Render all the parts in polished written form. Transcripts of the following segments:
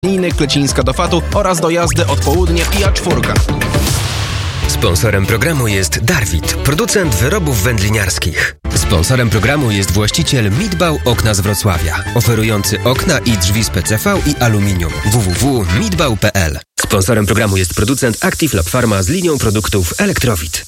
linijny Klecińska do Fatu oraz do jazdy od południa i A4. Sponsorem programu jest Darwit, producent wyrobów wędliniarskich. Sponsorem programu jest właściciel Midbau Okna z Wrocławia, oferujący okna i drzwi z PCV i aluminium. www.midbau.pl. Sponsorem programu jest producent Active Lab Pharma z linią produktów Elektrowid.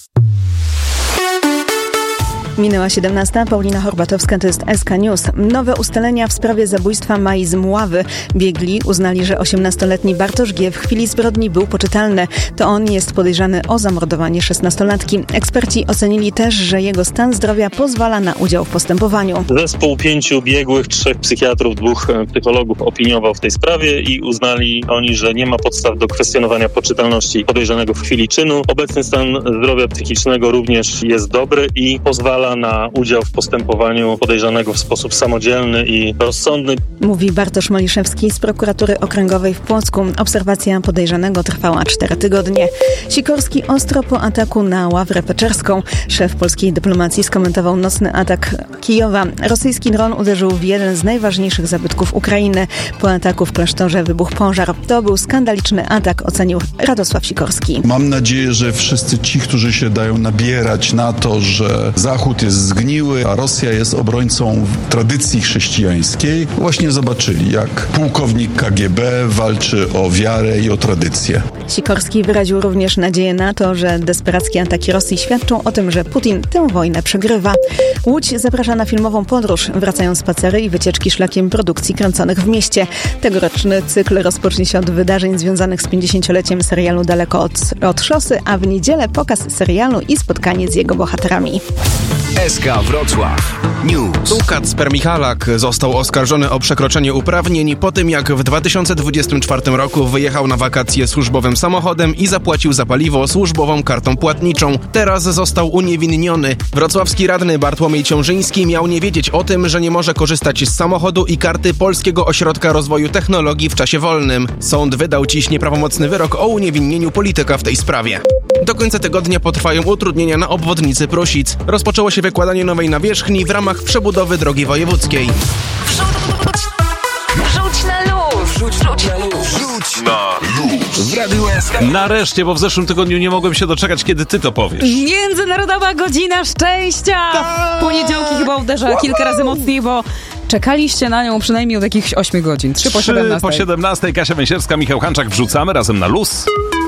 Minęła 17. Paulina Horbatowska, to jest SK News. Nowe ustalenia w sprawie zabójstwa Mai z Mławy. Biegli uznali, że 18-letni Bartosz G. w chwili zbrodni był poczytalny. To on jest podejrzany o zamordowanie 16-latki. Eksperci ocenili też, że jego stan zdrowia pozwala na udział w postępowaniu. Zespół 5 biegłych, 3 psychiatrów, 2 psychologów opiniował w tej sprawie i uznali oni, że nie ma podstaw do kwestionowania poczytalności podejrzanego w chwili czynu. Obecny stan zdrowia psychicznego również jest dobry i pozwala na udział w postępowaniu podejrzanego w sposób samodzielny i rozsądny. Mówi Bartosz Maliszewski z prokuratury okręgowej w Płocku. Obserwacja podejrzanego trwała 4 tygodnie. Sikorski ostro po ataku na Ławrę Peczerską. Szef polskiej dyplomacji skomentował nocny atak Kijowa. Rosyjski dron uderzył w jeden z najważniejszych zabytków Ukrainy. Po ataku w klasztorze wybuchł pożar. To był skandaliczny atak, ocenił Radosław Sikorski. Mam nadzieję, że wszyscy ci, którzy się dają nabierać na to, że Zachód jest zgniły, a Rosja jest obrońcą tradycji chrześcijańskiej, właśnie zobaczyli, jak pułkownik KGB walczy o wiarę i o tradycję. Sikorski wyraził również nadzieję na to, że desperackie ataki Rosji świadczą o tym, że Putin tę wojnę przegrywa. Łódź zaprasza na filmową podróż. Wracają spacery i wycieczki szlakiem produkcji kręconych w mieście. Tegoroczny cykl rozpocznie się od wydarzeń związanych z 50-leciem serialu Daleko od szosy, a w niedzielę pokaz serialu i spotkanie z jego bohaterami. SK Wrocław News. Kacper Michalak został oskarżony o przekroczenie uprawnień po tym, jak w 2024 roku wyjechał na wakacje służbowym samochodem i zapłacił za paliwo służbową kartą płatniczą. Teraz został uniewinniony. Wrocławski radny Bartłomiej Ciążyński miał nie wiedzieć o tym, że nie może korzystać z samochodu i karty Polskiego Ośrodka Rozwoju Technologii w czasie wolnym. Sąd wydał dziś nieprawomocny wyrok o uniewinnieniu polityka w tej sprawie. Do końca tygodnia potrwają utrudnienia na obwodnicy Prusic. Rozpoczęło się wykładanie nowej nawierzchni w ramach przebudowy drogi wojewódzkiej. Wrzuć na luz! Wrzuć na luz! Wrzuć na luz! W Radiu SK. Nareszcie, bo w zeszłym tygodniu nie mogłem się doczekać, kiedy ty to powiesz. Międzynarodowa Godzina Szczęścia! Poniedziałki chyba uderza kilka razy mocniej, bo czekaliście na nią przynajmniej od jakichś 8 godzin. 3 po 17. 3 po 17. Kasia Węsierska, Michał Hanczak. Wrzucamy razem na luz.